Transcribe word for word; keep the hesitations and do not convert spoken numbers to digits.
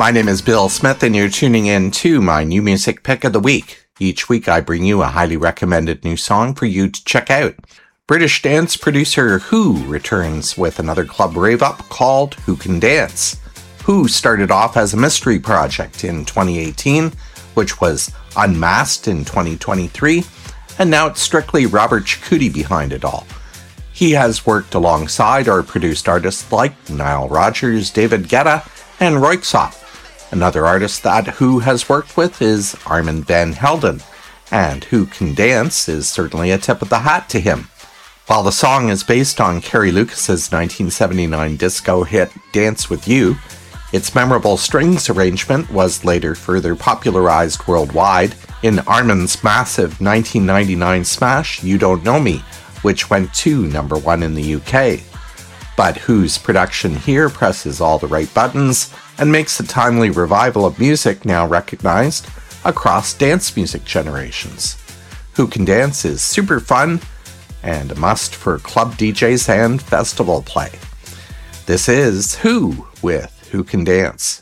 My name is Bill Smith, and you're tuning in to my new music pick of the week. Each week I bring you a highly recommended new song for you to check out. British dance producer Who returns with another club rave-up called Who Can Dance. Who started off as a mystery project in twenty eighteen, which was unmasked in twenty twenty-three, and now it's strictly Robert Cicutti behind it all. He has worked alongside or produced artists like Nile Rodgers, David Guetta, and Röyksopp. Another artist that Who has worked with is Armand van Helden, and Who Can Dance is certainly a tip of the hat to him. While the song is based on Carrie Lucas's nineteen seventy-nine disco hit Dance With You, its memorable strings arrangement was later further popularized worldwide in Armand's massive nineteen ninety-nine smash You Don't Know Me, which went to number one in the U K. But Who's production here presses all the right buttons and makes a timely revival of music now recognized across dance music generations. Who Can Dance is super fun and a must for club D Js and festival play. This is Who with Who Can Dance.